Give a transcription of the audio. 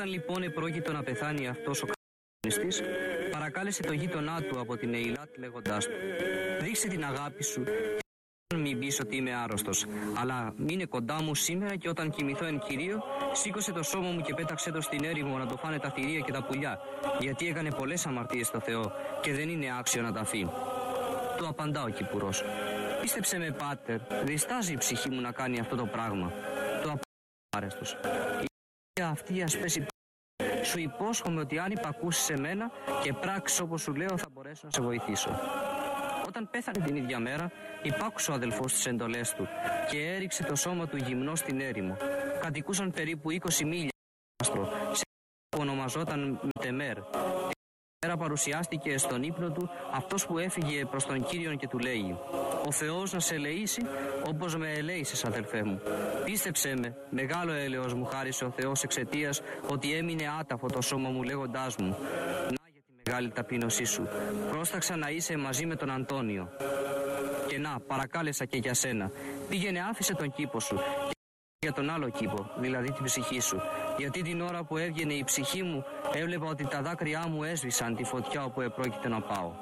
Όταν λοιπόν επρόκειτο να πεθάνει αυτός ο της, παρακάλεσε το γείτονά του από την Εϊλάτ λέγοντάς του: «Δείξε την αγάπη σου, μην πεις ότι είμαι άρρωστος, αλλά μείνε κοντά μου σήμερα και όταν κοιμηθώ εν Κυρίω, σήκωσε το σώμα μου και πέταξε το στην έρημο να το φάνε τα θηρία και τα πουλιά, γιατί έκανε πολλές αμαρτίες στο Θεό και δεν είναι άξιο να τα φύγει». Του απαντά ο Κυπουρός: «Πίστεψε με, πάτερ, διστάζει η ψυχή μου να κάνει αυτό το πράγμα». Του απαντά άρεστος: «Η αυτή ας πέσει. Σου υπόσχομαι ότι αν υπακούσεις σε μένα και πράξεις όπως σου λέω, θα μπορέσω να σε βοηθήσω». Όταν πέθανε την ίδια μέρα, υπάκουσε ο αδελφός τις εντολές του και έριξε το σώμα του γυμνό στην έρημο. Κατοικούσαν περίπου 20 μίλια άστρο, σε που ονομαζόταν Μετεμέρ. Την μέρα παρουσιάστηκε στον ύπνο του αυτός που έφυγε προς τον Κύριον και του λέει: «Ο Θεός να σε ελεήσει όπως με ελέησες, αδελφέ μου. Πίστεψέ με, μεγάλο έλεος μου χάρισε ο Θεός εξαιτίας ότι έμεινε άταφο το σώμα μου λέγοντάς μου: να για τη μεγάλη ταπείνωσή σου, πρόσταξα να είσαι μαζί με τον Αντώνιο. Και να, παρακάλεσα και για σένα, πήγαινε άφησε τον κήπο σου και για τον άλλο κήπο, δηλαδή την ψυχή σου. Γιατί την ώρα που έβγαινε η ψυχή μου, έβλεπα ότι τα δάκρυά μου έσβησαν τη φωτιά όπου επρόκειται να πάω».